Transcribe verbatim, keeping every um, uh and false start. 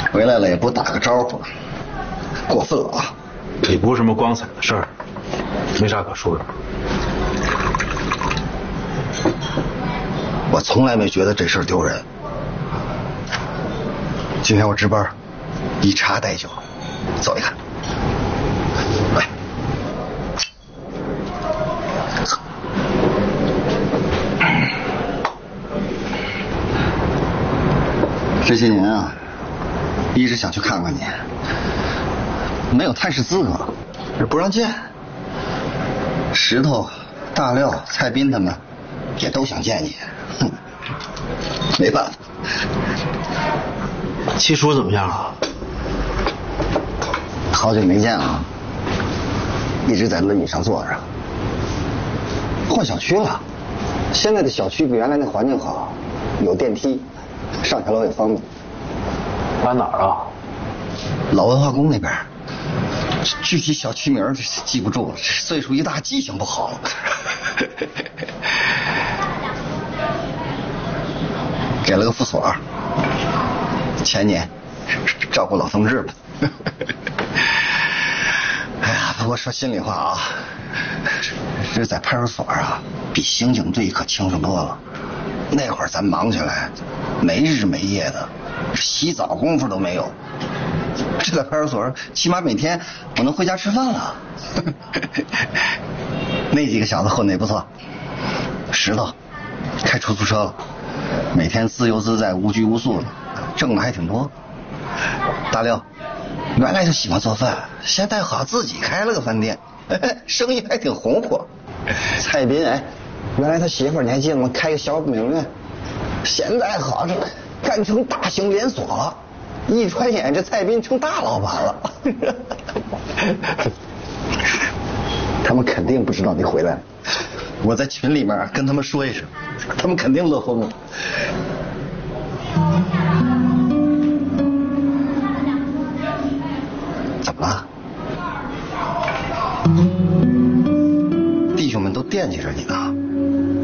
回来了也不打个招呼，过分了啊！ 这不是什么光彩的事儿，没啥可说的。 我从来没觉得这事儿丢人。今天我值班，以茶代酒，走一看。来，这些年啊，一直想去看看你，没有探视资格，不让见。石头、大廖、蔡斌他们也都想见你，哼，没办法。 七叔怎么样了？ 好久没见了，一直在轮椅上坐着。换小区了，现在的小区比原来那环境好，有电梯，上下楼也方便。 搬哪儿啊？ 老文化宫那边。具体小区名记不住了，岁数一大记性不好。给了个副所，前年照顾老同志了。哎呀，不过说心里话啊，这在派出所啊，比刑警队可轻松多了。那会儿咱忙起来，没日没夜的，洗澡功夫都没有。这在派出所，起码每天我能回家吃饭了。那几个小子混得也不错，石头开出租车了，每天自由自在、无拘无束的，挣的还挺多。大廖原来就喜欢做饭，现在好自己开了个饭店，生意还挺红火。蔡斌哎，原来他媳妇儿你还记得吗？开个小美容院，现在好着干成大型连锁了。一转眼，这蔡斌成大老板了。他们肯定不知道你回来，我在群里面跟他们说一声，他们肯定乐疯了。怎么了？弟兄们都惦记着你呢。